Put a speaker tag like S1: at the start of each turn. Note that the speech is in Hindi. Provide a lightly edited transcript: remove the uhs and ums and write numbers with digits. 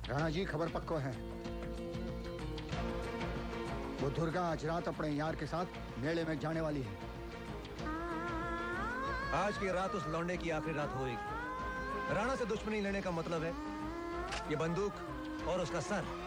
S1: राणा जी खबर पक्को है। वो दुर्गा आज रात अपने यार के साथ मेले में जाने वाली है।
S2: आज की रात उस लौंडे की आखिरी रात होगी। राणा से दुश्मनी लेने का मतलब है ये बंदूक और उसका सर